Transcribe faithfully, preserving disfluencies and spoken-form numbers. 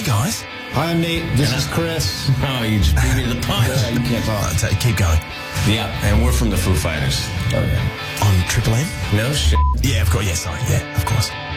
guys. Hi, I'm Nate. This is Chris. Oh, you just beat me to the punch. Yeah, you can't talk. I'll tell you, keep going. Yeah, and we're from the Foo Fighters. Oh, yeah. On Triple M? No shit. Yeah, of course. Yeah, sorry. Yeah, of course.